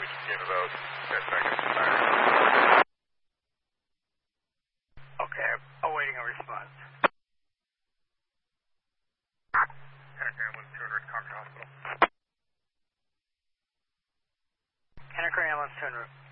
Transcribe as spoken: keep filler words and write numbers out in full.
in about ten seconds. Okay, awaiting a response. Henniker Ambulance two hundred, Concord Hospital. Henniker Ambulance two hundred.